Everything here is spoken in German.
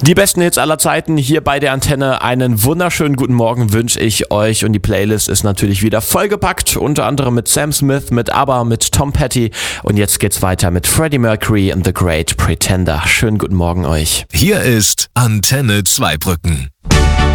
Die besten Hits aller Zeiten hier bei der Antenne. Einen wunderschönen guten Morgen wünsche ich euch und die Playlist ist natürlich wieder vollgepackt, unter anderem mit Sam Smith, mit ABBA, mit Tom Petty und jetzt geht's weiter mit Freddie Mercury and the Great Pretender. Schönen guten Morgen euch. Hier ist Antenne Zweibrücken.